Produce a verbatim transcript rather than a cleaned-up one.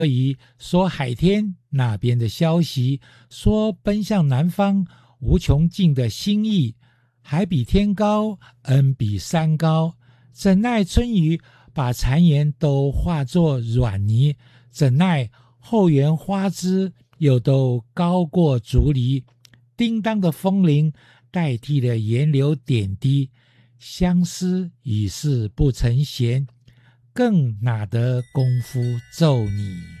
以说海天那边的消息，说奔向南方无穷尽的心意。海比天高，恩比山高，怎奈春雨把谗言都化作软泥，怎奈后园花枝又都高过竹篱。叮当的风铃代替了源流点滴，相思已是不曾闲，更哪得功夫奏你。